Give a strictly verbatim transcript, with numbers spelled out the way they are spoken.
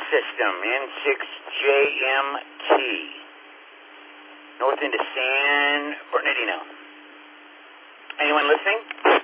system, N six J M T, north into San Bernardino. Anyone listening?